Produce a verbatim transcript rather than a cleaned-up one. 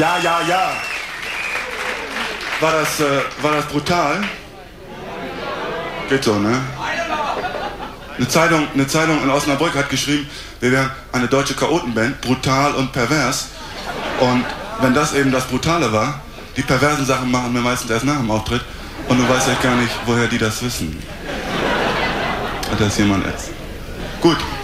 Ja, ja, ja. War das, äh, war das brutal? Geht so, ne? Eine Zeitung, eine Zeitung in Osnabrück hat geschrieben, wir wären eine deutsche Chaotenband, brutal und pervers. Und wenn das eben das Brutale war, die perversen Sachen machen wir meistens erst nach dem Auftritt und du weißt ja gar nicht, woher die das wissen. Hat das jemand jetzt? Gut.